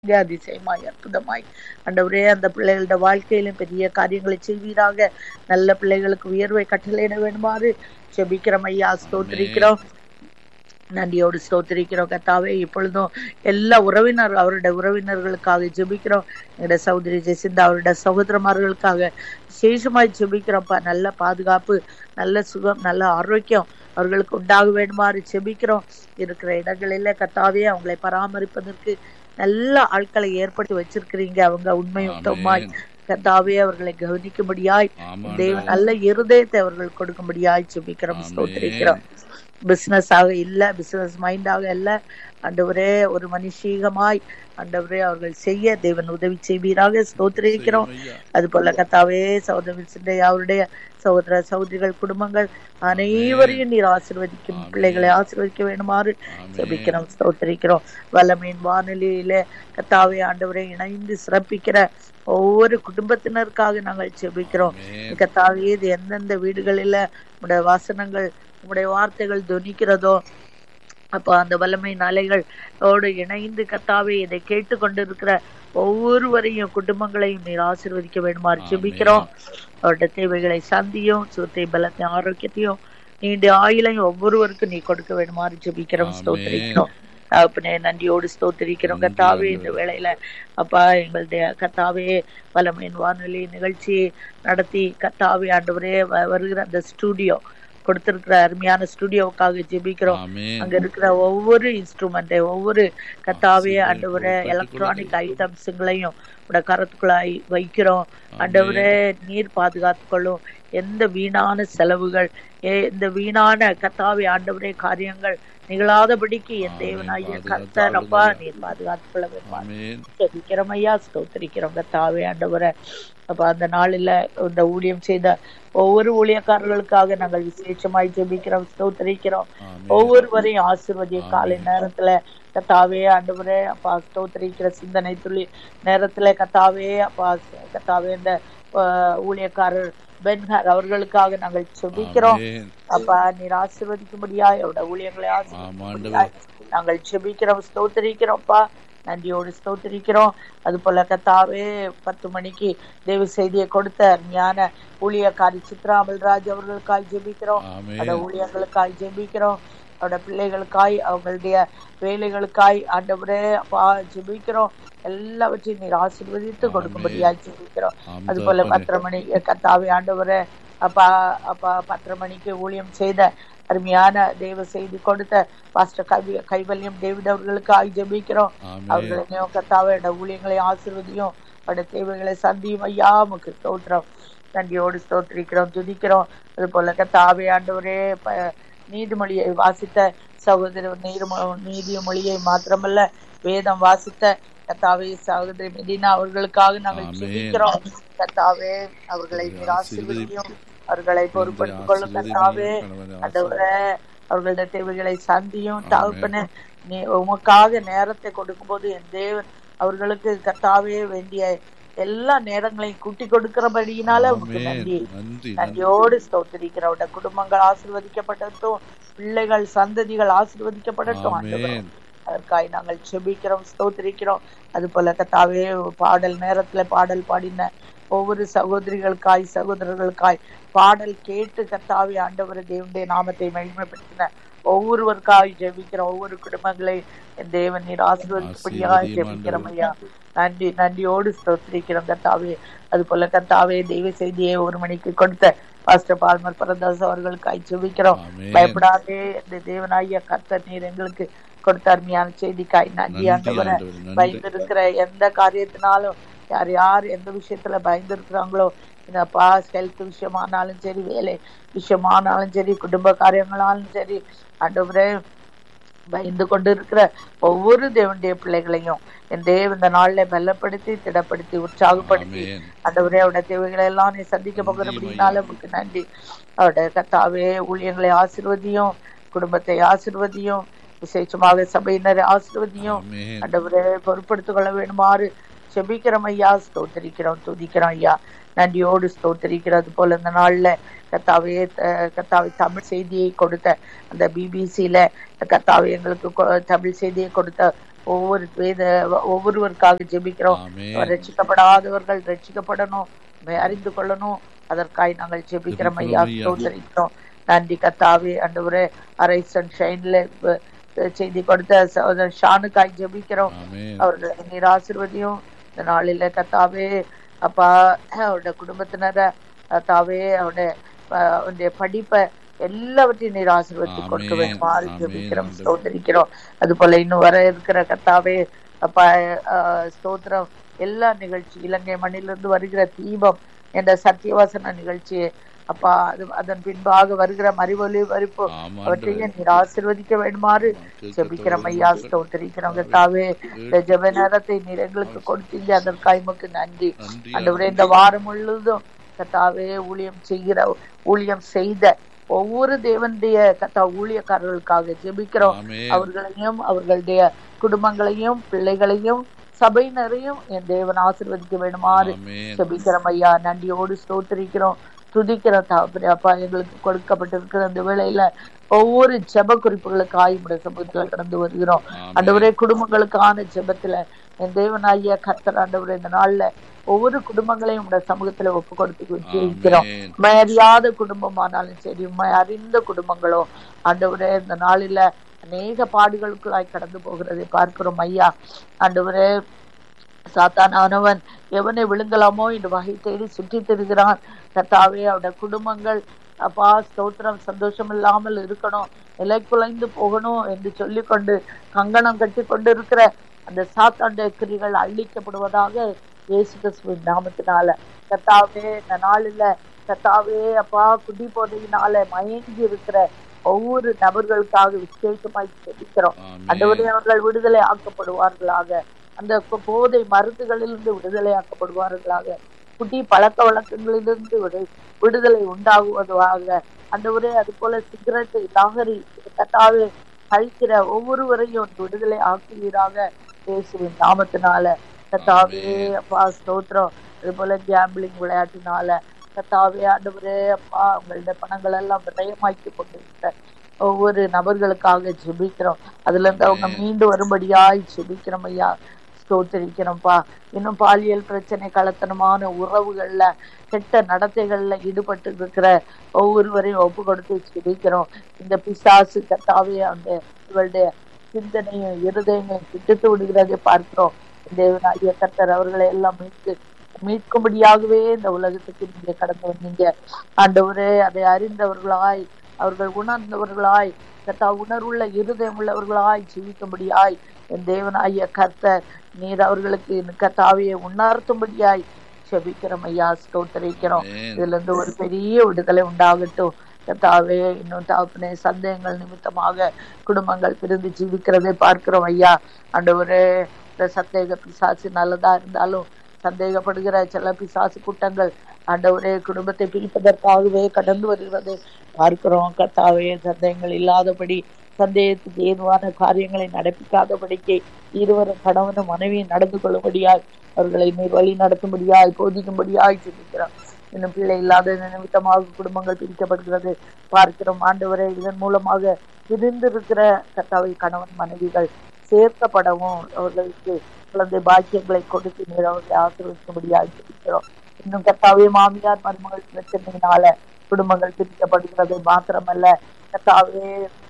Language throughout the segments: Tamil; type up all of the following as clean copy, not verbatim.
அதிசயமாய் அற்புதமாய் ஆண்டவரே அந்த பிள்ளைகளோட வாழ்க்கையிலும் பெரிய காரியங்களை செய்வீராக. நல்ல பிள்ளைகளுக்கு உயர்வை கட்டளையிட வேண்டுமாறு ஜெபிக்கிறோம் ஐயா. ஸ்தோத்திரிக்கிறோம், நன்றியோடு ஸ்தோத்திரிக்கிறோம் கர்த்தாவே. இப்பொழுதும் எல்லா அவருடைய உறவினர்களுக்காக ஜெபிக்கிறோம். எங்களுடைய சகோதரி ஜெசிந்தா அவருடைய சகோதரமார்களுக்காக விசேஷமாய் ஜெபிக்கிறோம்ப்பா. நல்ல பாதுகாப்பு, நல்ல சுகம், நல்ல ஆரோக்கியம் அவர்களுக்கு உண்டாக வேண்டுமாறு ஜெபிக்கிறோம். இருக்கிற இடங்களில கர்த்தாவே அவங்களை பராமரிப்பதற்கு நல்ல ஆட்களை ஏற்படுத்தி வச்சிருக்கிறீங்க. அவங்க உண்மையுத்தமாய் கர்த்தாவே அவர்களை கவனிக்கும்படியாய் தேவன் நல்ல இருதயத்தை அவர்கள் கொடுக்கும்படியாய் ஜெபிக்கிறோம், ஸ்தோத்திரிக்கிறோம். பிசினஸ் ஆக இல்ல, பிசினஸ் மைண்டாக இல்ல ஆண்டவரே, ஒரு மனுஷீகமாய் ஆண்டவரே அவர்கள் செய்ய தேவன் உதவி செய்வீராக. ஸ்தோத்திரிக்கிறோம். அது போல கர்த்தாவே சகோதரி அவருடைய சகோதர சகோதரிகள் குடும்பங்கள் அனைவரையும் நீர் ஆசீர்வதிக்கும், பிள்ளைகளை ஆசீர்வதிக்க வேண்டுமாறு ஜெபிக்கிறோம், ஸ்தோத்திரிக்கிறோம். வல்லமையின் வானொலியில கர்த்தாவே ஆண்டவரை இணைந்து சிறப்பிக்கிற ஒவ்வொரு குடும்பத்தினருக்காக நாங்கள் ஜெபிக்கிறோம். கர்த்தாவே இது எந்தெந்த வீடுகளில உடைய வாசனங்கள் உங்களுடைய வார்த்தைகள் துணிக்கிறதோ அப்போ அந்த வல்லமை அலைகளோடு இணைந்து கர்த்தாவே இதை கேட்டு கொண்டிருக்கிற ஒவ்வொருவரையும் குடும்பங்களையும் நீர் ஆசீர்வதிக்க வேண்டுமாறு ஜெபிக்கிறோம். அவருடைய தேவைகளை சந்தியும், சுத்தை பலத்தையும் ஆரோக்கியத்தையும் நீண்ட ஆயுளையும் ஒவ்வொருவருக்கும் நீ கொடுக்க வேண்டுமாறு ஜெபிக்கிறோம், ஸ்தோத்திரிக்கிறோம். அப்பனே நன்றியோடு ஸ்தோத்திரிக்கிறோம் கர்த்தாவே. இந்த வேளையில அப்பா எங்களுடைய கர்த்தாவே வல்லமையின் வானொலி நிகழ்ச்சியை நடத்தி கர்த்தாவே ஆண்டவரே வருகிற அந்த ஸ்டூடியோ கொடுத்திருக்கிற அருமையான ஸ்டுடியோவுக்காக ஜெபிக்கிறோம். அங்க இருக்கிற ஒவ்வொரு இன்ஸ்ட்ருமெண்ட், ஒவ்வொரு கர்த்தாவே ஆண்டவரே எலக்ட்ரானிக் ஐட்டம்ஸுங்களையும் உடைய கரத்துக்குள்ளாய் வைக்கிறோம். ஆண்டவரே நீர் பாதுகாத்துக்கொள்ளும். எந்த வீணான செலவுகள், இந்த வீணான கர்த்தாவே ஆண்டவரே காரியங்கள் நிகழாதபடிக்கு என் தேவனாகிய கர்த்தர் அப்பா நீர் பாதுகாத்துக் கொள்ள வேண்டும். ஜெபிக்கிறோம் ஐயா, ஸ்தோத்திரிக்கிறோம் கர்த்தாவே ஆண்டவரே. அப்ப அந்த நாளில இந்த ஊழியம் செய்த ஒவ்வொரு ஊழியக்காரர்களுக்காக நாங்கள் விசேஷமாய் ஜெபிக்கிறோம், ஸ்தோத்திரிக்கிறோம். ஒவ்வொருவரையும் ஆசீர்வதிய காலை நேரத்துல கர்த்தாவே ஆண்டவரே அப்பா ஸ்தோத்திரிக்கிற சிந்தனை துளி நேரத்துல கர்த்தாவே அப்பா கர்த்தாவே இந்த ஊழியக்காரர் பென்ஹர் அவர்களுக்காக நாங்கள் ஜெபிக்கிறோம். அப்பா நீர் ஆசீர்வதிக்கும்படியாய் அவருடைய ஊழியர்களை ஆசீர்வதிக்கும்படியாய் நாங்கள் ஜெபிக்கிறோம், ஸ்தோத்திரிக்கிறோம்ப்பா. நன்றியோடு ஸ்தோத்திரிக்கிறோம். அது போல கர்த்தாவே 10 மணிக்கு தேவ செய்தியை கொடுத்த ஞான ஊழியக்காரி சித்ரா அமல்ராஜ் அவர்களுக்காய் ஜெபிக்கிறோம். அந்த ஊழியர்களுக்காய் ஜெபிக்கிறோம். அவருடைய பிள்ளைகளுக்காய், அவங்களுடைய வேலைகளுக்காய் ஆண்டவரே அப்பா ஜெபிக்கிறோம். எல்லாவற்றையும் நீர் ஆசீர்வதித்து கொடுக்கும்படியாய் ஜெபிக்கிறோம். அது போல 10 மணி கர்த்தாவே ஆண்டவரே அப்பா 10 மணிக்கு ஊழியம் செய்த அருமையான தேவ செய்தி கொடுத்த பாஸ்டர் கைவல்யம் டேவிட் அவர்களுக்காக ஜெபிக்கிறோம். அவர்களையும் கர்த்தாவே ஊழியங்களை ஆசீர்வதியும், அவருடைய தேவைகளை சந்தியும் ஐயா. உமக்கு ஸ்தோத்திரம், நன்றியோடு ஸ்தோத்திரிக்கிறோம், துதிக்கிறோம். அது போல கர்த்தாவே ஆண்டவரே நீதிமொழியை வாசித்த சகோதரர் நீதிமொழியை மாத்திரமல்ல வேதம் வாசித்த கர்த்தாவே சகோதரி மெடினா அவர்களுக்காக நாங்கள் ஜெபிக்கிறோம். கர்த்தாவே அவர்களை ஆசீர்வதியும், அவர்களை பொறுப்படுத்திக் கொள்ளும் கர்த்தாவே ஆண்டவரே. அவர்களுடைய தேவைகளை சந்தியும் தகப்பனே. நீ உமக்காக நேரத்தை கொடுக்கும் போது என் தேவன் அவர்களுக்கு கர்த்தாவே வேண்டிய எல்லா நேரங்களையும் கூட்டி கொடுக்கிறபடியினால உங்களுக்கு நன்றி. நன்றியோடு ஸ்தோத்திரிக்கிறோட குடும்பங்கள் ஆசீர்வதிக்கப்படட்டும், பிள்ளைகள் சந்ததிகள் ஆசீர்வதிக்கப்படட்டும் ஆண்டவரே. அதற்காக நாங்கள் ஜெபிக்கிறோம், ஸ்தோத்திரிக்கிறோம். அது போல கர்த்தாவே பாடல் நேரத்துல பாடல் பாடின ஒவ்வொரு சகோதரிகளுக்காய் சகோதரர்களுக்காய் பாடல் கேட்டு கர்த்தாவே ஆண்டவரே தேவனுடைய நாமத்தை மகிமைப்படுத்தின ஒவ்வொருவருக்காய் ஜெபிக்கிற ஒவ்வொரு குடும்பங்களை என் தேவன் நீர் ஆசீர்வதிக்கும்படியாக ஜெபிக்கிறோம் ஐயா. நன்றியோடு ஸ்தோத்திரிக்கிறோம் கர்த்தாவே. அது போல கர்த்தாவே தெய்வ செய்தியை 1 மணிக்கு கொடுத்த பாஸ்டர் பால்மர் பரதாஸ் அவர்களுக்காய் ஜெபிக்கிறோம். பயப்படாதே இந்த தேவனாகிய கர்த்தர் நீர் எங்களுக்கு கொடுத்த அருமையான செய்திக்காய் நன்றி ஆண்டவரே. பயந்திருக்கிற எந்த காரியத்தினாலும் யார் எந்த விஷயத்துல பயந்துருக்கிறாங்களோ, இந்த ஹெல்த் விஷயமானாலும் சரி, வேலை விஷயமானாலும் சரி, குடும்ப காரியங்களாலும் சரி, ஆண்டவரே பயந்து கொண்டு இருக்கிற ஒவ்வொரு தேவனுடைய பிள்ளைகளையும் என் தேவ இந்த நாள்ல பலப்படுத்தி திடப்படுத்தி உற்சாகப்படுத்தி ஆண்டவரே அவருடைய தேவைகளை எல்லாம் நீ சந்திக்க போகிறபடினால உங்களுக்கு நன்றி. அவருடைய கர்த்தாவே ஊழியங்களை ஆசீர்வதியும், குடும்பத்தை ஆசீர்வதியும், விசேஷமாக சபையினரை ஆசீர்வதியும் ஆண்டவரே பொறுப்படுத்திக் கொள்ள வேண்டுமாறு ஜெபிக்கிறோம் ஐயா. ஸ்தோத்திரிக்கிறோம், துதிக்கிறோம் ஐயா. நன்றியோடு ஸ்தோத்திரிக்கிறது போல இந்த நாள்ல கர்த்தாவே தமிழ் செய்தியை கொடுத்த அந்த பிபிசியில கர்த்தாவே எங்களுக்கு தமிழ் செய்தியை கொடுத்த ஒவ்வொரு ஒவ்வொருவருக்காக ஜெபிக்கிறோம். ஆமென். ரட்சிக்கப்படாதவர்கள் ரட்சிக்கப்படணும், அறிந்து கொள்ளணும். அதற்காக நாங்கள் ஜெபிக்கிறோம் ஐயா, ஸ்தோத்திரிக்கிறோம். நன்றி கர்த்தாவே. ஆண்டவரே, அரைசன் ஷைன்ல செய்தி கொடுத்த சகோதரர் ஷானுக்காய் ஜெபிக்கிறோம். ஆமென். அவர்களை நீர் ஆசீர்வதியும். இந்த நாளில கர்த்தாவே அப்பா, அவருடைய குடும்பத்தினரை கர்த்தாவே, அவருடைய படிப்பை எல்லாவற்றையும் நீர் ஆசீர்வதித்து கொடுக்க வேண்டுமாறு ஜெபிக்கிறோம், ஸ்தோத்திரிக்கிறோம். அது போல இன்னும் வர இருக்கிற கர்த்தாவே அப்பா, ஸ்தோத்திரம். எல்லா நிகழ்ச்சி, இலங்கை மண்ணிலிருந்து வருகிற தீபம் என்ற சத்தியவாசன நிகழ்ச்சியை அப்பா, அதன் பின்பாக வருகிற மறிவொலி வரிப்பு அவற்றையும் நீர் ஆசீர்வதிக்க வேண்டுமாறு ஜெபிக்கிறோம் ஐயா, ஸ்தோத்திரிக்கிறோம். கர்த்தாவே, இந்த ஜெப நேரத்தை நீர் எங்களுக்கு கொடுத்தீங்க, அதற்காக உமக்கு நன்றி. ஆண்டவரே, இந்த வாரம் முழுவதும் கர்த்தாவே ஊழியம் செய்த ஒவ்வொரு தேவனுடைய ஊழியக்காரர்களுக்காக ஜெபிக்கிறோம். அவர்களையும் அவர்களுடைய குடும்பங்களையும் பிள்ளைகளையும் சபையினரையும் என் தேவன் ஆசீர்வதிக்க வேண்டுமாறு ஜெபிக்கிறோம் ஐயா. நன்றியோடு ஸ்தோத்திரிக்கிறோம், துதிக்கிறோம். அப்பா, எங்களுக்கு கொடுக்கப்பட்டிருக்கிற அந்த வேளையில ஒவ்வொரு ஜெப குறிப்புகளுக்கு ஆயுமுடைய சமூகத்துல கடந்து வருகிறோம். ஆண்டவரே, குடும்பங்களுக்கான ஜெபத்துல என் தேவனாகிய கர்த்தர் ஆண்டவரே, இந்த நாள்ல ஒவ்வொரு குடும்பங்களையும் உடைய சமூகத்துல ஒப்பு கொடுத்து ஜெயிக்கிறோம். அறியாத குடும்பமானாலும் சரி, அறிந்த குடும்பங்களோ ஆண்டவரே, இந்த நாளில அநேக பாடுகளுக்குள்ளாய் கடந்து போகிறதை பார்க்கிறோம் ஐயா. ஆண்டவரே, சாத்தானவன் எவனை விழுங்கலாமோ என்று வகை தேடி சுற்றி திரிகிறான். கர்த்தாவே, அவருடைய குடும்பங்கள் அப்பா ஸ்தோத்திரம் சந்தோஷம் இல்லாமல் இருக்கணும், நிலை குலைந்து போகணும் என்று சொல்லி கொண்டு கங்கணம் கட்டி கொண்டு இருக்கிற அந்த சாத்தாண்ட கிரிகள் அழிக்கப்படுவதாக இயேசு கிறிஸ்துவின் நாமத்தினால. கர்த்தாவே, இந்த நாளில கர்த்தாவே அப்பா, குடி போதையினால மயங்கி இருக்கிற ஒவ்வொரு நபர்களுக்காக விசேஷமாய் ஜெபிக்கிறோம். ஆண்டவரே, அவர்கள் விடுதலை ஆக்கப்படுவார்களாக, அந்த போதை மருந்துகளிலிருந்து விடுதலை ஆக்கப்படுவார்களாக, குடி பழக்க வழக்கங்களிலிருந்து விடுதலை உண்டாகுவதாக. ஆண்டவரே, அது போல சிகரெட் லாகரி கட்டாவே கழிக்கிற ஒவ்வொருவரையும் விடுதலை ஆக்குவீராக இயேசுவின் நாமத்தினால. கர்த்தாவே அப்பா ஸ்தோத்திரம். அது போல கேம்பிளிங் விளையாட்டினால கர்த்தாவே ஆண்டவரே அப்பா, உங்களுடைய பணங்கள் எல்லாம் விரயமாக்கி கொண்டிருக்கிற ஒவ்வொரு நபர்களுக்காக ஜெபிக்கிறோம். அதுல இருந்து அவங்க மீண்டு வரும்படியாய் ஜெபிக்கிறோம் ஐயா, ஸ்தோத்திரிக்கிறோம்ப்பா. இன்னும் பாலியல் பிரச்சனை, கலத்தனமான உறவுகள்ல, கெட்ட நடத்தைகள்ல ஈடுபட்டு இருக்கிற ஒவ்வொருவரையும் ஒப்பு கொடுத்து ஜெபிக்கிறோம். இந்த பிசாசு கர்த்தாவே அந்த இவளுடைய சிந்தனையும் இருதயமும் திட்டு விடுகிறதை பார்க்கிறோம். தேவனாகிய கர்த்தர் அவர்களை எல்லாம் மீட்கும்படியாகவே இந்த உலகத்துக்கு நீங்க கடந்து வந்தீங்க ஆண்டவரே. அதை அறிந்தவர்களாய், அவர்கள் உணர்ந்தவர்களாய், கர்த்தா உணர்வுள்ள இருதயம் உள்ளவர்களாய் ஜீவிக்கும்படியாய் என் தேவனாகிய கர்த்தர் நீர் அவர்களுக்கு கர்த்தாவியை உணர்த்தும்படியாய் ஜெபிக்கிறோம் ஐயா, ஸ்தோத்திரிக்கிறோம். இதுல இருந்து ஒரு பெரிய விடுதலை உண்டாகட்டும் கர்த்தாவே. இன்னும் தகப்பனே, சந்தேகங்கள் நிமித்தமாக குடும்பங்கள் பிரிந்து ஜீவிக்கிறதை பார்க்கிறோம் ஐயா. ஆண்டவரே, இந்த சந்தேக பிசாசு நல்லதா இருந்தாலும் சந்தேகப்படுகிற சில பிசாசு கூட்டங்கள் ஆண்டவரே குடும்பத்தை பிரிப்பதற்காகவே கடந்து வருகிறதை பார்க்கிறோம் கர்த்தாவே. சந்தேகங்கள் இல்லாதபடி, சந்தேகத்துக்கு ஏதுவான காரியங்களை நடப்பிக்காதபடிக்கு இருவரும் கணவனும் மனைவியும் நடந்து கொள்ளும்படியாய், அவர்களை நீர் வழி நடத்தும்படியாய், போதிக்கும்படியாய் ஜெபிக்கிறோம். இன்னும் பிள்ளை இல்லாத நிமித்தமாக குடும்பங்கள் பிரிக்கப்படுகிறது பார்க்கிறோம் ஆண்டவரே. இதன் மூலமாக பிரிந்திருக்கிற கர்த்தாவை கணவன் மனைவிகள் சேர்க்கப்படவும், அவர்களுக்கு குழந்தை பாக்கியங்களை கொடுத்து நீர் அவர்களை ஆசீர்வதிக்கும்படியாக ஜெபிக்கிறோம். இன்னும் கர்த்தாவே, மாமியார் மருமகள் பிரச்சனையினால குடும்பங்கள் பிரிக்கப்படுகிறது மாத்திரமல்ல கர்த்தாவே,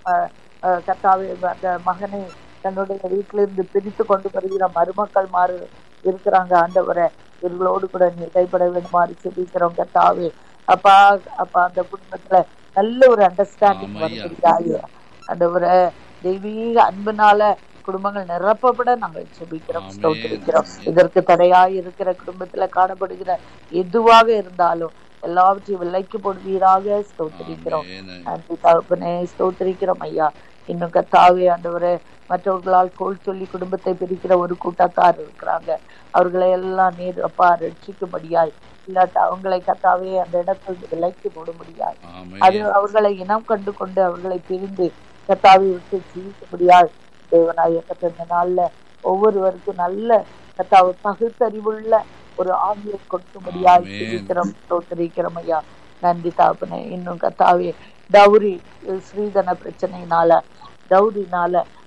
அந்த மகனை தன்னுடைய வீட்டிலிருந்து பிரித்து கொண்டு வருகிற மருமக்கள் மாறு இருக்கிறாங்க ஆண்டவரை. இவர்களோடு கூட நீ கைப்பட வேண்டுமாறு ஜெபிக்கிறோம் கர்த்தாவே. அப்பா அந்த குடும்பத்துல நல்ல ஒரு அண்டர்ஸ்டாண்டிங் வருகிறாய் ஆண்டவரை. தெய்வீக அன்பினால குடும்பங்கள் நிரப்பப்பட நாங்கள் ஜெபிக்கிறோம், ஸ்தோத்திரிக்கிறோம். இதற்கு தடையாய் இருக்கிற குடும்பத்துல காணப்படுகிற எதுவாக இருந்தாலும் எல்லாவற்றையும் விலைக்கு போடுவீராக, ஸ்தோத்திரிக்கிறோம். நன்றி தகப்பனே, ஸ்தோத்திரிக்கிறோம் ஐயா. இன்னும் கர்த்தாவே ஆண்டவரே, மற்றவர்களால் கோல் சொல்லி குடும்பத்தை பிரிக்கிற ஒரு கூட்டத்தார் இருக்கிறாங்க. அவர்களை எல்லாம் நீர் அப்பா ரட்சிக்கும்படியாய், இல்லாட்ட அவங்களை கர்த்தாவே அந்த இடத்துல விலைக்கு போடும்படியாய், அது அவர்களை இனம் கண்டு கொண்டு அவர்களை பிரிந்து கர்த்தாவை விட்டு ஜீவிக்கும்படியாய் தேவனாய கர்த்தர் நாள்ல ஒவ்வொருவருக்கும் நல்ல கர்த்தாவை பகுத்தறிவுள்ள ஒரு ஆவியை கொடுக்கும்படியாய் ஜெபிக்கிறோம், ஸ்தோத்திரிக்கிறோம் ஐயா. நன்றி தாப்பனே. இன்னும் கர்த்தாவே, டவுரி ஸ்ரீதன பிரச்சனையினால, டவுரினால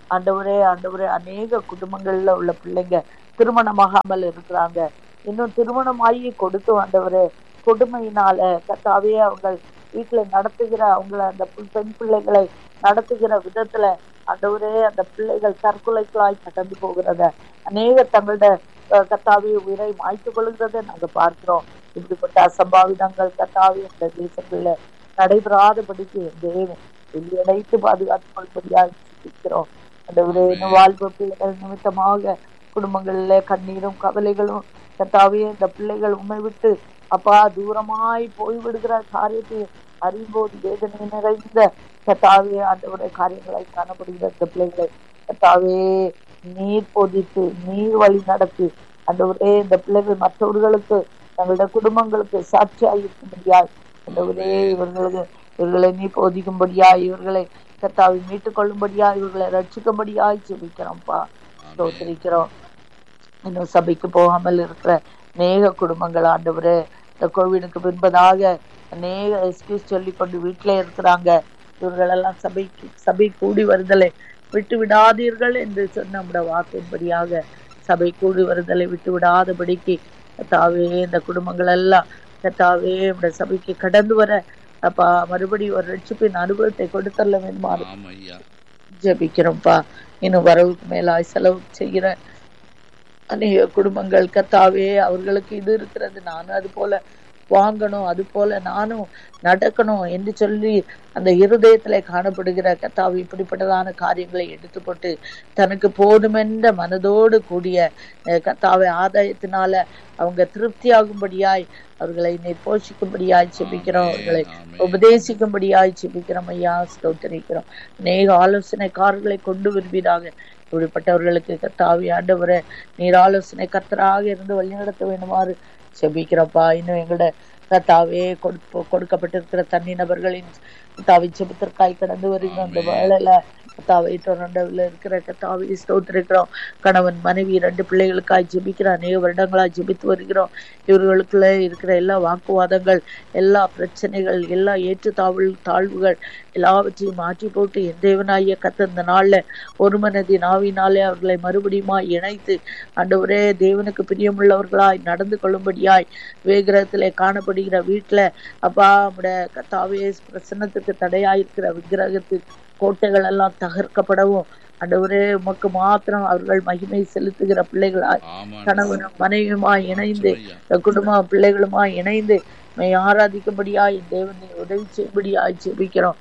ஆண்டவரே ஆண்டவரே, அநேக குடும்பங்கள்ல உள்ள பிள்ளைங்க திருமணமாகாமல் இருக்கிறாங்க. இன்னும் திருமணமாகி கொடுத்து ஆண்டவரே கொடுமையினால கர்த்தாவே அவங்க வீட்டுல நடத்துகிற அவங்கள அந்த பெண் பிள்ளைகளை நடத்துகிற விதத்துல ஆண்டவரே அந்த பிள்ளைகள் தற்கொலைகளாய் கடந்து போகிறத, அநேக தங்களோட கர்த்தாவே உயிரை மாய்த்து கொள்கிறத நாங்க பார்க்கிறோம். இப்படிப்பட்ட அசம்பாவிதங்கள் கர்த்தாவே இந்த தேசத்துல நடைபெறாதபடிக்கு தேவன் வெளியடைத்து பாதுகாத்துக் கொள்படியாக இருக்கிறோம். ஆண்டவரே, வாழ்வு பிள்ளைகள் நிமித்தமாக குடும்பங்கள்ல கண்ணீரும் கவலைகளும் கர்த்தாவே இந்த பிள்ளைகள் உண்மை விட்டு அப்பா தூரமாய் போய்விடுகிற காரியத்தை அறியும்போது வேதனை நிறைந்த கர்த்தாவே ஆண்டவருடைய காரியங்களை காணப்படுகிற இந்த பிள்ளைகளை கர்த்தாவே நீர் போதித்து நீர் வழி நடத்தி ஆண்டவரே இந்த பிள்ளைகள் மற்றவர்களுக்கு தங்களுடைய குடும்பங்களுக்கு சாட்சியாக இருக்கும்படியாய் ஆண்டவரே இவர்களை நீ போதிக்கும்படியாய் இவர்களை கர்த்தாவை மீட்டுக் கொள்ளும்படியாய் இவர்களை ரட்சிக்கும்படியாய் ஜெபிக்கிறோம்ப்பா, ஸ்தோத்திரிக்கிறோம். இன்னும் சபைக்கு போகாமல் இருக்கிற அநேக குடும்பங்கள் ஆண்டவரே இந்த கோவிடுக்கு பின்பதாக அநேக எக்ஸ்கியூஸ் சொல்லி கொண்டு வீட்டிலே இருக்கிறாங்க. இவர்களெல்லாம் சபை கூடி வருதலை விட்டு விடாதீர்கள் என்று சொன்ன நம்முடைய வாக்கின்படியாக சபை கூடி வருதலை விட்டு விடாதபடிக்கு கர்த்தாவே இந்த குடும்பங்கள் எல்லாம் கர்த்தாவே நம்முடைய சபைக்கு கடந்து வர அப்பா மறுபடியும் ஒரு ரட்சிப்பின் அனுபவத்தை கொடுத்தல்ல வேண்டுமாறு ஜெபிக்கிறோம்ப்பா. இன்னும் வரவுக்கு மேலாய் செலவு செய்கிற அநேக குடும்பங்கள் கர்த்தாவே அவர்களுக்கு இது இருக்கிறது, நானும் அது போல வாங்கணும், அது போல நானும் நடக்கணும் என்று சொல்லி அந்த இருதயத்திலே காணப்படுகிற கர்த்தாவே இப்படிப்பட்டதான காரியங்களை எடுத்து போட்டு தனக்கு போதுமென்ற மனதோடு கூடிய கர்த்தாவே ஆதாயத்தினால அவங்க திருப்தியாகும்படியாய் அவர்களை நீர் போஷிக்கும்படியாய் செபிக்கிறோம், அவர்களை உபதேசிக்கும்படியாய் செபிக்கிறோம் ஐயா, ஸ்தோத்திரிக்கிறோம். அநேக ஆலோசனைக்காரர்களை கொண்டு வருவீராக. இப்படிப்பட்டவர்களுக்கு கர்த்தாவே ஆண்டவரே நீர் ஆலோசனை கர்த்தராக இருந்து வழிநடத்த வேண்டுமாறு செபிக்கிறப்பா. இன்னும் எங்களோட கர்த்தாவே கொடுக்கப்பட்டிருக்கிற தனி நபர்களின் கர்த்தாவை ஜெபத்திற்காய் கடந்து வருகிற அந்த வேளையில கர்த்தாவை டொரண்டோவில் இருக்கிற கர்த்தாவை ஸ்தோத்திரிக்கிறோம். கணவன் மனைவி 2 பிள்ளைகளுக்காய் ஜெபிக்கிறோம். அநேக வருடங்களாய் ஜெபித்து வருகிறோம். இவர்களுக்குள்ள இருக்கிற எல்லா வாக்குவாதங்கள், எல்லா பிரச்சனைகள், எல்லா தாழ்வுகள் எல்லாவற்றையும் மாற்றி போட்டு என் தேவனாகிய கர்த்தர் இந்த நாள்ல ஒரு மனதின் ஆவினாலே அவர்களை மறுபடியுமா இணைத்து ஆண்டவரே தேவனுக்கு பிரியமுள்ளவர்களாய் நடந்து கொள்ளும்படியாய் விக்கிரகத்திலே காணப்படுகிற வீட்டுல அப்பா நம்முடைய கர்த்தாவே பிரசன்னத்துக்கு தடையாயிருக்கிற விக்கிரகத்தின் கோட்டைகள் எல்லாம் தகர்க்கப்படவும் ஆண்டவரே உமக்கு மாத்திரம் அவர்கள் மகிமை செலுத்துகிற பிள்ளைகளாய் கணவனும் மனைவியுமாய் இணைந்து குடும்ப பிள்ளைகளுமாய் இணைந்து ஆராதிக்கும்படியாய் தேவனை உதவி செய்யும்படியாய் ஜெபிக்கிறோம்.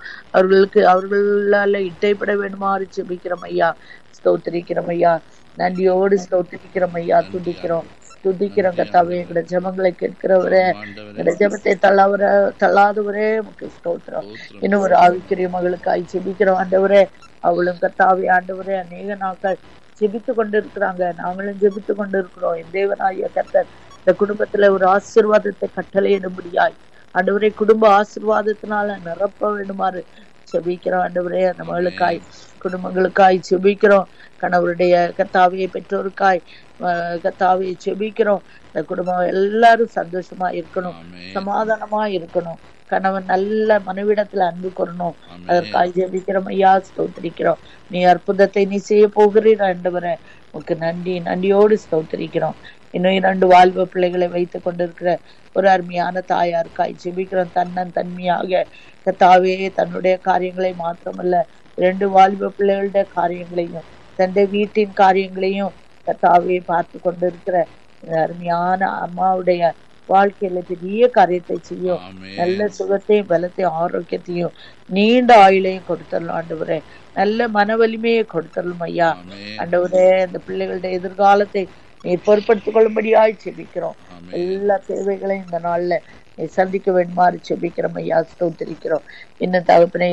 அவர்களால இட்டைப்பட வேண்டுமாறு ஜெபிக்கிறோம் ஐயா, ஸ்தோத்திரிக்கிறோம் ஐயா, நன்றியோடு ஸ்தோத்திரிக்கிறோம் ஐயா, துதிக்கிறோம் கர்த்தாவே. எங்களோட ஜெபங்களை கேட்கிறவரே, எங்களோட ஜெபத்தை தள்ளாதவரே உமக்கு ஸ்தோத்திரம். இன்னும் ஒரு ஆவிக்குரிய மகளுக்காய் ஜெபிக்கிறோம் ஆண்டவரே. அவளும் கர்த்தாவே ஆண்டவரே அநேக நாட்கள் ஜெபித்து கொண்டு இருக்கிறாங்க, நாங்களும் ஜெபித்து கொண்டு இருக்கிறோம். என் தேவனாகிய கர்த்தர் இந்த குடும்பத்துல ஒரு ஆசீர்வாதத்தை கட்டளையிடும்படியாய் ஆண்டவரே குடும்ப ஆசீர்வாதத்தினால நிரப்ப வேண்டுமாறு ஜெபிக்கிறோம் ஆண்டவரே. அந்த மகளுக்காய் குடும்பங்களுக்காய் ஜெபிக்கிறோம். கணவருடைய கர்த்தாவே பெற்றோருக்காய் கர்த்தாவே ஜெபிக்கிறோம். இந்த குடும்பம் எல்லாரும் சந்தோஷமா இருக்கணும், சமாதானமா இருக்கணும். கணவன் நல்ல மனைவிடத்துல அன்பு கொள்ளணும். அதற்காக ஜெபிக்கிறோம் ஐயா, ஸ்தோத்திரிக்கிறோம். நீ அற்புதத்தை நீ செய்ய போகிறீர் ஆண்டவரே, உனக்கு நன்றியோடு ஸ்தோத்திரிக்கிறோம். இன்னும் 2 வாழ்வு பிள்ளைகளை வைத்துக் கொண்டிருக்கிற ஒரு அருமையான தாயாருக்காய் ஜெபிக்கிறோம். தன்மையாக கர்த்தாவே தன்னுடைய காரியங்களை மாத்திரமல்ல 2 வாழ்வு பிள்ளைகளுடைய காரியங்களையும் தன்னுடைய வீட்டின் காரியங்களையும் கர்த்தாவே பார்த்து கொண்டிருக்கிற அருமையான அம்மாவுடைய வாழ்க்கையில பெரிய காரியத்தை செய்யும். நல்ல சுகத்தையும் பலத்தையும் ஆரோக்கியத்தையும் நீண்ட ஆயுளையும் கொடுத்துடலாம் ஆண்டவரே. நல்ல மன வலிமையை கொடுத்துடலாம் ஐயா ஆண்டவரே. அந்த பிள்ளைகளுடைய எதிர்காலத்தை நீ பொறுப்படுத்திக் கொள்ளும்படியாய் ஜெபிக்கிறோம். எல்லா தேவைகளையும் இந்த நாள்ல நீ சந்திக்க வேண்டுமாறு ஜெபிக்கிறோம் ஐயா, ஸ்தோத்திரிக்கிறோம். இன்னும் தகப்பனை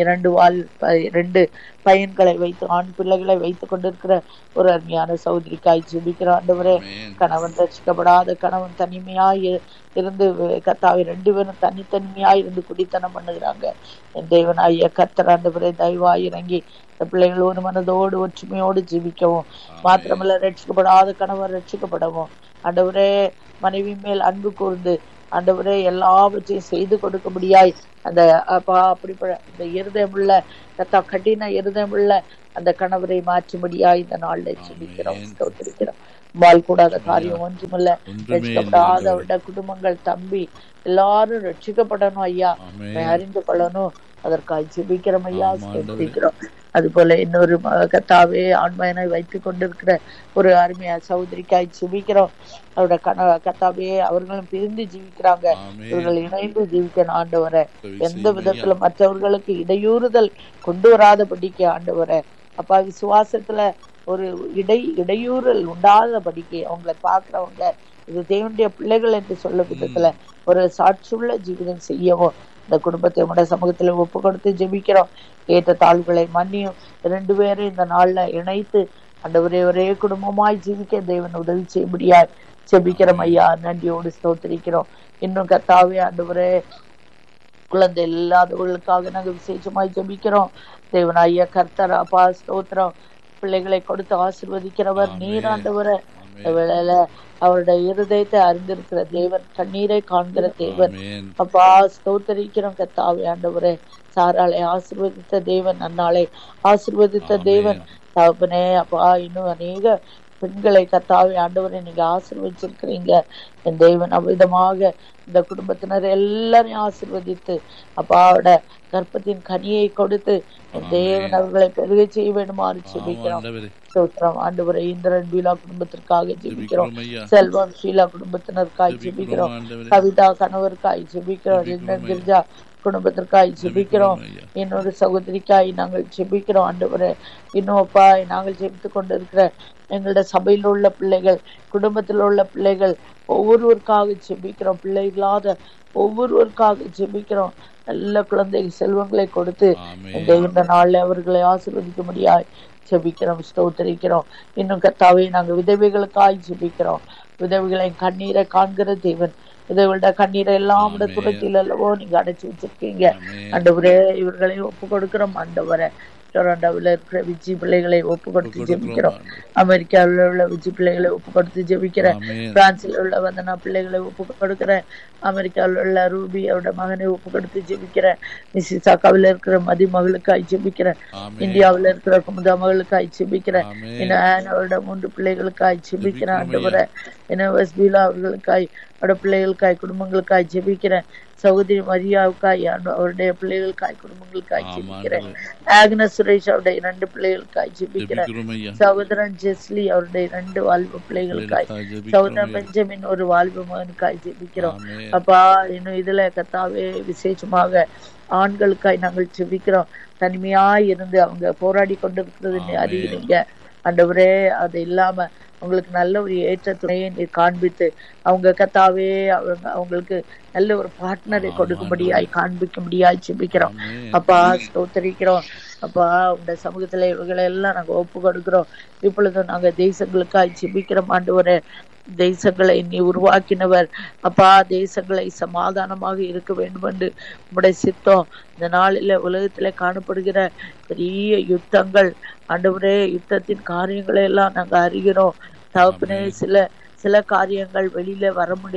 2 பையன்களை வைத்து ஆண் பிள்ளைகளை வைத்துக் கொண்டிருக்கிற ஒரு அருமையான சகோதரிக்காய் ஜெபிக்கிறோம் ஆண்டவரே. கணவன் ரட்சிக்கப்படாத கணவன் தனிமையாய் இருந்து கர்த்தாவை 2 பேரும் தனித்தனிமையாய் இருந்து குடித்தனம் பண்ணுகிறாங்க. என் தேவனாகிய கர்த்தர் ஆண்டவரே தயவாய் இறங்கி இந்த பிள்ளைகள் ஒரு மனதோடு ஒற்றுமையோடு ஜீவிக்கவும், மாத்திரமல்ல ரட்சிக்கப்படாத கணவன் ரட்சிக்கப்படவும் ஆண்டவரே மனைவி மேல் அன்பு கூர்ந்து ஆண்டவரே எல்லாவற்றையும் செய்து கொடுக்க முடியாய் அந்த அப்பா அப்படிப்பட்ட அந்த இருதயமுள்ள கடின இருதயமுள்ள அந்த கணவரை மாற்றும்படியாய் இந்த நாள்ல ஜெபிக்கிறோம், ஸ்தோத்திரிக்கிறோம். வாழ் கூடாத காரியம் ஒன்றுமில்ல. ரட்சிக்கப்படாத அவருடைய குடும்பங்கள், தம்பி எல்லாரும் ரட்சிக்கப்படணும் ஐயா, அறிந்து கொள்ளணும். அதற்காக ஜெபிக்கிறோம் ஐயா, ஸ்தோத்திரிக்கிறோம். அது போல இன்னொரு கத்தாவே ஆண்மையனை வைத்துக் கொண்டிருக்கிற ஒரு அருமையா சகோதரிக்காய் ஜெபிக்கிறோம். அவரோட கத்தாவே அவர்களும் பிரிந்து ஜீவிக்கிறாங்க, இவர்கள் இணைந்து ஜீவிக்கணும் ஆண்டவரை. எந்த விதத்துல மற்றவர்களுக்கு இடையூறுதல் கொண்டு வராதபடிக்கு ஆண்டவரை அப்பா விசுவாசத்துல ஒரு இடையூறல் உண்டாதபடிக்கு அவங்களை பாக்குறவங்க இது தேவனுடைய பிள்ளைகள் என்று சொல்ல விதத்துல ஒரு சாட்சியுள்ள ஜீவிதம் செய்யவும் இந்த குடும்பத்தை உடைய சமூகத்துல ஒப்பு கொடுத்து ஜெபிக்கிறோம். ஏற்ற தாழ்வுகளை மன்னியும் 2 பேரும் இந்த நாள்ல இணைத்து ஆண்டவரே ஒரே குடும்பமாய் ஜீவிக்க தேவன் உதவி செய்யும்படியாய் ஜெபிக்கிறோம் ஐயா. நன்றியோடு ஸ்தோத்திரிக்கிறோம். இன்னும் கர்த்தாவே ஆண்டவரே குழந்தை இல்லாதவர்களுக்காக நாங்கள் விசேஷமாய் ஜெபிக்கிறோம். தேவன் ஐயா கர்த்தர் அப்பா ஸ்தோத்திரம். பிள்ளைகளை கொடுத்து ஆசீர்வதிக்கிறவர் நீர் ஆண்டவரை. வேளையில அவருடைய இருதயத்தை அறிந்திருக்கிற தேவன், கண்ணீரை காண்கிற தேவன் அப்பா ஸ்தோத்தரிக்கிறோம். கர்த்தாவே ஆண்டவரே சாராளை ஆசீர்வதித்த தேவன், அன்னாளை ஆசீர்வதித்த தேவன் தகப்பனே அப்பா. இன்னும் அநேக பெண்களை கர்த்தாவே ஆண்டவரை நீங்க ஆசீர்வதிச்சிருக்கிறீங்க என் தேவன். அவ்விதமாக இந்த குடும்பத்தினர் எல்லாரையும் ஆசீர்வதித்து அப்பாவோட கற்பத்தின் கனியை கொடுத்து என் தேவன் அவர்களை பெருக செய்ய வேண்டுமாறு ஜெபிக்கிறோம். ஸ்தோத்திரம் ஆண்டவரே. இந்திரன் பீலா குடும்பத்திற்காக ஜெபிக்கிறோம். செல்வம் ஷீலா குடும்பத்தினருக்காய் ஜெபிக்கிறோம். கவிதா கணவருக்காய் ஜெபிக்கிறோம். கிரிஜா குடும்பத்திற்காய் ஜெபிக்கிறோம். இன்னொரு சகோதரிக்காய் நாங்கள் ஜெபிக்கிறோம் ஆண்டவரே. இன்னும் அப்பா நாங்கள் ஜெபித்து கொண்டு இருக்கிற எங்களோட சபையில் உள்ள பிள்ளைகள், குடும்பத்தில் உள்ள பிள்ளைகள் ஒவ்வொருவருக்காக ஜெபிக்கிறோம். பிள்ளை இல்லாத ஒவ்வொருவருக்காக ஜெபிக்கிறோம். நல்ல குழந்தை செல்வங்களை கொடுத்து இந்த நாள்ல அவர்களை ஆசீர்வதிக்க முடியாது ஜெபிக்கிறோம், ஸ்தோத்திரிக்கிறோம். இன்னும் கர்த்தாவே நாங்கள் விதவைகளுக்காய் ஜெபிக்கிறோம். விதவைகளை கண்ணீரை காண்கிற தேவன், விதவைகளோட கண்ணீரை எல்லாம் துரத்தில் அல்லவோ நீங்க அடைச்சு வச்சிருக்கீங்க ஆண்டவரே. இவர்களை ஒப்பு கொடுக்கிறோம் ஆண்டவரை. டொரண்டோவில் இருக்கிற விஜி பிள்ளைகளை ஒப்பு கொடுத்து ஜெபிக்கிறோம். அமெரிக்காவில் உள்ள விஜி பிள்ளைகளை ஒப்பு கொடுத்து ஜெபிக்கிறேன். பிரான்சில் உள்ள வந்தனா பிள்ளைகளை ஒப்பு கொடுக்கிறேன். அமெரிக்காவில் உள்ள ரூபி அவரோட மகனை ஒப்பு கொடுத்து ஜெபிக்கிறேன். மிசிசாக்காவில் இருக்கிற மதி மகளுக்காய் ஜெபிக்கிறேன். இந்தியாவில் இருக்கிற குமுதா மகளுக்காய் ஜெபிக்கிறேன். இன்னும் அவரோட 3 பிள்ளைகளுக்காய் ஜெபிக்கிறேன் ஆண்டவரை. இன்னும் வெஸ்பீலா அவர்களுக்காய் அவரோட பிள்ளைகளுக்காய் குடும்பங்களுக்காய் ஜெபிக்கிறேன். சகோதரி மரியாவுக்காய் அவருடைய பிள்ளைகளுக்காய் குடும்பங்களுக்காய் ஜெபிக்கிறேன். ஆக்னஸ் சுரேஷ் அவருடைய 2 பிள்ளைகளுக்காய் ஜெபிக்கிறேன். சகோதரன் ஜெஸ்லி அவருடைய 2 வாலிப பிள்ளைகளுக்காய், சகோதரன் பெஞ்சமின் ஒரு வாலிப மகனுக்காய் ஜெபிக்கிறோம். அப்பா இன்னும் இதுல கர்த்தாவே விசேஷமாக ஆண்களுக்காய் நாங்கள் ஜெபிக்கிறோம். தனிமையாய் இருந்து அவங்க போராடி கொண்டிருக்கிறது அறியுறீங்க ஆண்டவரே. அது இல்லாம அவங்களுக்கு நல்ல ஒரு ஏற்ற துணையை நீர் காண்பித்து அவங்க கர்த்தாவே அவங்களுக்கு நல்ல ஒரு பார்ட்னரை கொடுக்கும்படியாய் காண்பிக்கும்படியாய் ஜெபிக்கிறோம். அப்பா ஸ்தோத்திரிக்கிறோம். அப்பா உங்க சமூகத்துல இவர்களை எல்லாம் நாங்க ஒப்பு கொடுக்கிறோம். இப்பொழுதும் நாங்க தேசங்களுக்காய் ஜெபிக்கிறோம் ஆண்டவரே. தேசங்களை நீ உருவாக்கினவர் அப்பா. தேசங்களை சமாதானமாக இருக்க வேண்டும் என்று உம்முடைய சித்தம். இந்த நாளில உலகத்துல காணப்படுகிற பெரிய யுத்தங்கள் ஆண்டவரே, யுத்தத்தின் காரியங்களை எல்லாம் நாங்க அறிகிறோம் தகப்பனே. சில காரியங்கள் வெளியில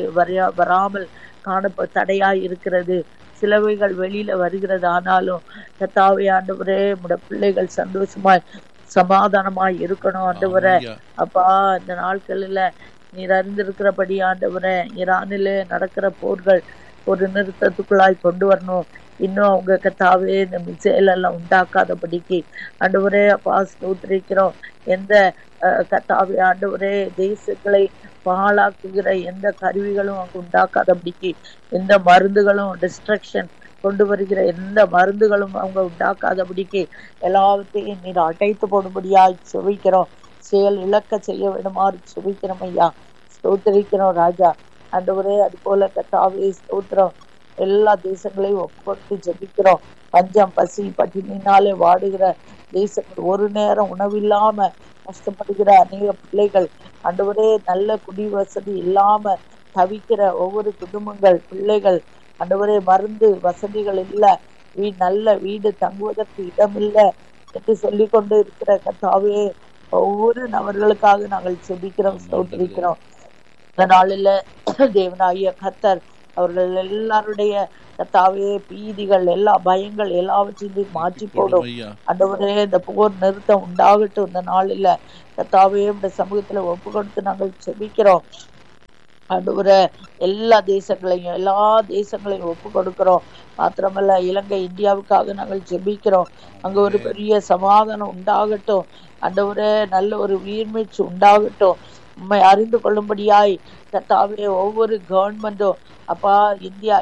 வராமல் தடையாய் இருக்கிறது. சிலவைகள் வெளியில வருகிறது. ஆனாலும் கர்த்தாவே ஆண்டவரே உம்முடைய பிள்ளைகள் சந்தோஷமாய் சமாதானமாய் இருக்கணும் ஆண்டவரே. அப்பா இந்த நாட்களில நீர் அறிந்திருக்கிறபடி ஆண்டவரே ஈரானில நடக்கிற போர்கள் ஒரு நிறுத்தத்துக்குள்ளாய் கொண்டு வரணும். இன்னும் அவங்க கர்த்தாவே இந்த மிசைல் எல்லாம் உண்டாக்காதபடிக்கு ஆண்டவரே அப்பா ஸ்தோத்திரிக்கிறோம். எந்த கர்த்தாவே ஆண்டவரே தேசங்களை பாழாக்குகிற எந்த கருவிகளும் அங்கு உண்டாக்காதபடிக்கு, எந்த மருந்துகளும் டிஸ்ட்ரக்ஷன் கொண்டு வருகிற எந்த மருந்துகளும் அவங்க உண்டாக்காதபடிக்கு எல்லாத்தையும் நீர் அடைத்து போடும்படியாய் செபிக்கிறோம். செயல் இழக்க செய்ய வேண்டுமாறு செபிக்கிறோம் ஐயா. ஸ்தோத்திரிக்கிறோம் ராஜா ஆண்டவரே. அது போல கர்த்தாவே ஸ்தோத்திரம். எல்லா தேசங்களையும் ஒப்புக்கொடுத்து ஜெபிக்கிறோம். பஞ்சம் பசி பட்டினினாலே வாடுகிற தேசங்கள், ஒரு நேரம் உணவில்லாம கஷ்டப்படுகிற அநேக பிள்ளைகள் ஆண்டவரே, நல்ல குடி வசதி இல்லாம தவிக்கிற ஒவ்வொரு குடும்பங்கள், பிள்ளைகள் ஆண்டவரே, மருந்து வசதிகள் இல்ல, நல்ல வீடு தங்குவதற்கு இடம் இல்லை என்று சொல்லி கொண்டு இருக்கிற கர்த்தாவே, ஒவ்வொரு நபர்களுக்காக நாங்கள் செபிக்கிறோம், ஸ்தோத்திரிக்கிறோம். இந்த நாளில தேவனாகிய கர்த்தர் அவர்கள் எல்லாருடைய கர்த்தாவே பீதிகள், எல்லா பயங்கள் எல்லாவற்றையும் மாற்றி போடும். ஆண்டவரே இந்த போர் நிறுத்தம் உண்டாகட்டும். இந்த நாளில கர்த்தாவே இந்த சமூகத்துல ஒப்பு கொடுத்து நாங்கள் செபிக்கிறோம். ஆண்டவரே எல்லா தேசங்களையும் ஒப்பு கொடுக்கிறோம். மாத்திரமல்ல இலங்கை இந்தியாவுக்காக நாங்கள் ஜெபிக்கிறோம். அங்க ஒரு பெரிய சமாதானம் உண்டாகட்டும். ஆண்டவரே நல்ல ஒரு உயிர்மீட்சி உண்டாகட்டும். உண்மை அறிந்து கொள்ளும்படியாய் கர்த்தாவே ஒவ்வொரு கவர்மெண்டும் அப்பா இந்தியா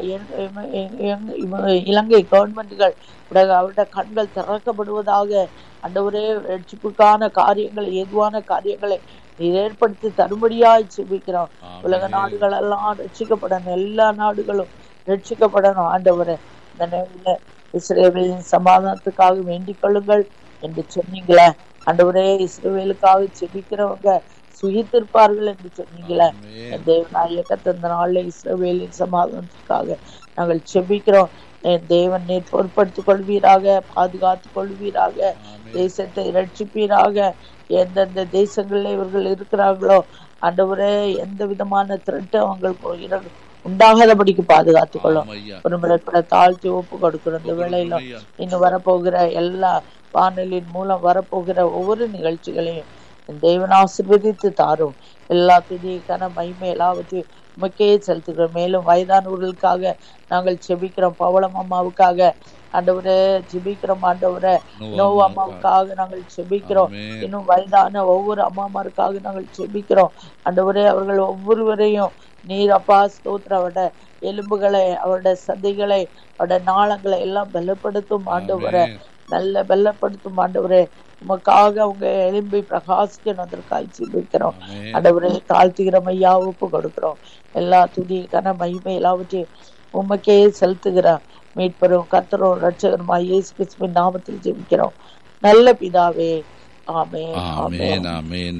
இலங்கை கவர்மெண்ட்டுகள் அவருடைய கண்கள் திறக்கப்படுவதாக. ஆண்டவரே ரட்சிப்புக்கான காரியங்களை ஏதுவான காரியங்களை ஏற்படுத்தி தரும்படியாய் செபிக்கிறோம். உலக நாடுகள் எல்லாம் ரட்சிக்கப்படணும், எல்லா நாடுகளும் ரட்சிக்கப்படணும். ஆண்டவரே இந்த நேரில் இஸ்ரவேலின் சமாதானத்துக்காக வேண்டிக் கொள்ளுங்கள் என்று சொன்னீங்களே. ஆண்டவரே இஸ்ரவேலுக்காக செபிக்கிறவங்க சுகித்திருப்பார்கள் என்று சொன்னீங்களே. தேவனாய கர்த்தர் இந்த நாளில் இஸ்ரவேலின் சமாதானத்துக்காக நாங்கள் செபிக்கிறோம். தேவன் நீர் பொறுப்படுத்திக் கொள்வீராக, பாதுகாத்துக் கொள்வீராக, தேசத்தை ரட்சிப்பீராக. எந்தெந்த தேசங்கள்ல இவர்கள் இருக்கிறார்களோ ஆண்டவரே எந்த விதமான திரட்டு அவங்களுக்கு உண்டாகாதபடிக்கு பாதுகாத்துக் கொள்ளும். ஒரு முறை கூட தாழ்த்தி ஒப்பு கொடுக்கிறோம். இந்த வேளையில இன்னும் வரப்போகிற எல்லா வானொலியின் மூலம் வரப்போகிற ஒவ்வொரு நிகழ்ச்சிகளையும் தேவன் ஆசீர்வதித்து தாரும். எல்லா துதிக்கான மகிமை எல்லாவற்றையும் உமக்கே செலுத்துகிறோம். மேலும் வயதானவர்களுக்காக நாங்கள் செபிக்கிறோம். பவளம் அம்மாவுக்காக ஆண்டவரே ஜெபிக்கிறோம். ஆண்டவரே நோவா அம்மாவுக்காக நாங்கள் செபிக்கிறோம். இன்னும் வயதான ஒவ்வொரு அம்மாமாருக்காக நாங்கள் செபிக்கிறோம். ஆண்டவரே அவர்கள் ஒவ்வொருவரையும் நீர் அப்பா ஸ்தோத்திர அவருடைய எலும்புகளை, அவருடைய சதைகளை, அவருடைய நாளங்களை எல்லாம் பலப்படுத்தும் ஆண்டவரே, நல்ல பலப்படுத்தும் ஆண்டவரே. உமக்காக அவங்க எலும்பை பிரகாசிக்கணும், அதற்காக ஜெபிக்கிறோம். ஆண்டவரே தாழ்த்துகிறோம் ஐயா, ஒப்பு கொடுக்கிறோம். எல்லா துதிக்கான மகிமை எல்லாவற்றையும் உமக்கே செலுத்துகிறோம். மீட்பரும் கர்த்தரும் இரட்சகருமாய் இயேசு கிறிஸ்துவின் நாமத்தில் ஜெபிக்கிறோம் நல்ல பிதாவே. ஆமென் ஆமென் ஆமென்.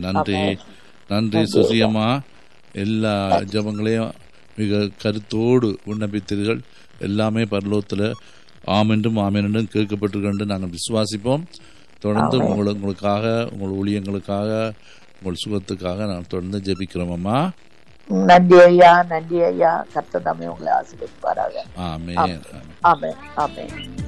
நன்றி சுசியம்மா. எல்லா ஜெபங்களையும் மிக கருத்தோடு விண்ணப்பித்தீர்கள். எல்லாமே பரலோகத்தில் ஆமென்றும் ஆமென்றும் கேட்கப்பட்டிருக்கின்ற நாங்கள் விசுவாசிப்போம். தொடர்ந்து உங்களுக்காக, உங்கள் ஊழியங்களுக்காக, உங்கள் சுகத்துக்காக நான் தொடர்ந்து ஜெபிக்கிறோம் அம்மா. நன்றி ஐயா, நன்றி ஐயா. கர்த்தர் தாமே உங்களை ஆசீர்வதிப்பாராக. ஆமென் ஆமென் ஆமென்.